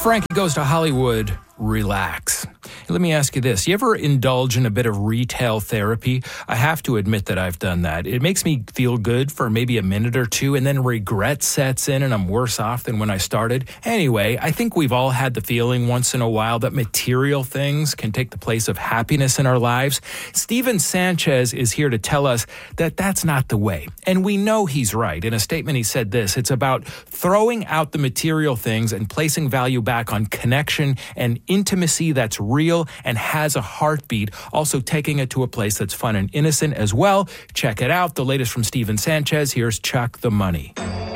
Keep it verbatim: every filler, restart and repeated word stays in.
Frankie Goes to Hollywood, relax. Let me ask you this. You ever indulge in a bit of retail therapy? I have to admit that I've done that. It makes me feel good for maybe a minute or two, and then regret sets in and I'm worse off than when I started. Anyway, I think we've all had the feeling once in a while that material things can take the place of happiness in our lives. Steven Sanchez is here to tell us that that's not the way. And we know he's right. In a statement, he said this: it's about throwing out the material things and placing value back on connection and intimacy that's real and has a heartbeat, also taking it to a place that's fun and innocent as well. Check it out. The latest from Steven Sanchez. Here's Chuck the Money.